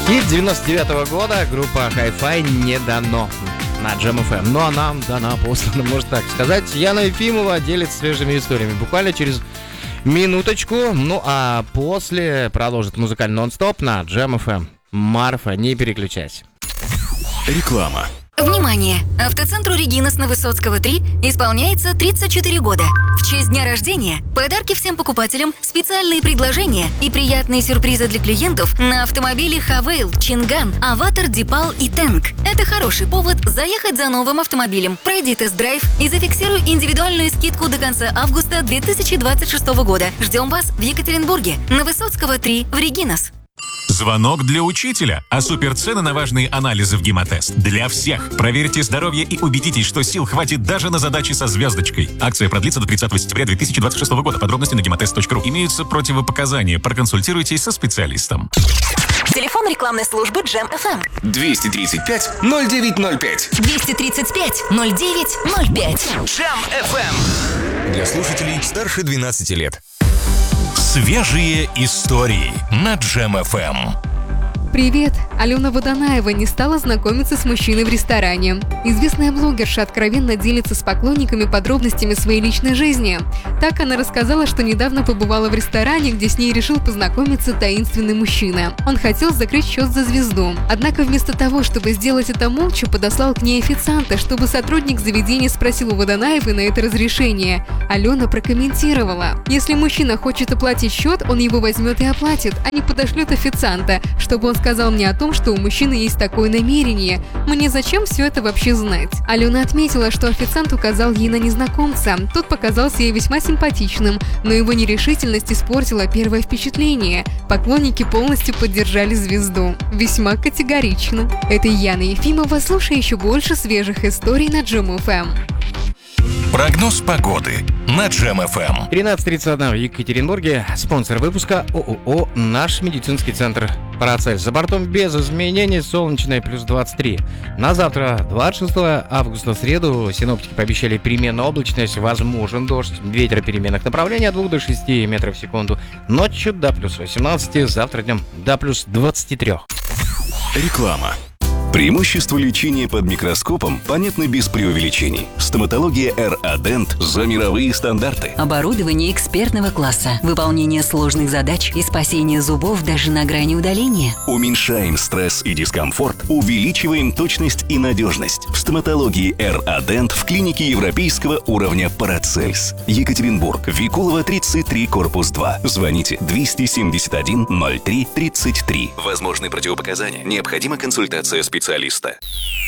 Хит 99-го года, группа Hi-Fi «Не дано» на Jam FM. Ну а нам дана послана, можно так сказать. Яна Ефимова делится свежими историями буквально через минуточку. Ну а после продолжит музыкальный нон-стоп на Jam FM. Марфа, не переключайся. Реклама. Внимание! Автоцентру «Регинас» на Высоцкого 3 исполняется 34 года. В честь дня рождения подарки всем покупателям, специальные предложения и приятные сюрпризы для клиентов на автомобили Хавейл, Чинган, Аватар, Дипал и Тэнк. Это хороший повод заехать за новым автомобилем. Пройди тест-драйв и зафиксируй индивидуальную скидку до конца августа 2026 года. Ждем вас в Екатеринбурге на Высоцкого 3 в «Регинас». Звонок для учителя. А суперцены на важные анализы в гемотест. Для всех. Проверьте здоровье и убедитесь, что сил хватит даже на задачи со звездочкой. Акция продлится до 30 сентября 2026 года. Подробности на gematest.ru. Имеются противопоказания. Проконсультируйтесь со специалистом. Телефон рекламной службы Jam FM. 235-0905. 235-0905. Jam FM. Для слушателей старше 12 лет. Свежие истории на Jam FM. Привет! Алена Водонаева не стала знакомиться с мужчиной в ресторане. Известная блогерша откровенно делится с поклонниками подробностями своей личной жизни. Так она рассказала, что недавно побывала в ресторане, где с ней решил познакомиться таинственный мужчина. Он хотел закрыть счет за звезду. Однако вместо того, чтобы сделать это молча, подослал к ней официанта, чтобы сотрудник заведения спросил у Водонаевой на это разрешение. Алена прокомментировала: если мужчина хочет оплатить счет, он его возьмет и оплатит, а не подошлет официанта, чтобы он сказал мне о том, что у мужчины есть такое намерение. Мне зачем все это вообще знать? Алена отметила, что официант указал ей на незнакомца. Тот показался ей весьма симпатичным, но его нерешительность испортила первое впечатление. Поклонники полностью поддержали звезду. Весьма категорично. Это Яна Ефимова. Слушай еще больше свежих историй на Jam FM. Прогноз погоды на Jam FM. 13:31 в Екатеринбурге. Спонсор выпуска ООО «Наш медицинский центр Парацельс». За бортом без изменений, солнечное плюс 23. На завтра, 26 августа, в среду, синоптики пообещали переменную облачность, возможен дождь, ветер переменных направлений от 2 до 6 метров в секунду. Ночью до плюс 18, завтра днем до плюс 23. Реклама. Преимущества лечения под микроскопом понятны без преувеличений. Стоматология РА-Дент за мировые стандарты. Оборудование экспертного класса, выполнение сложных задач и спасение зубов даже на грани удаления. Уменьшаем стресс и дискомфорт, увеличиваем точность и надежность. В стоматологии РА-Дент в клинике европейского уровня Парацельс. Екатеринбург, Викулова, 33, корпус 2. Звоните 271 03 33. Возможны противопоказания. Необходима консультация специалиста.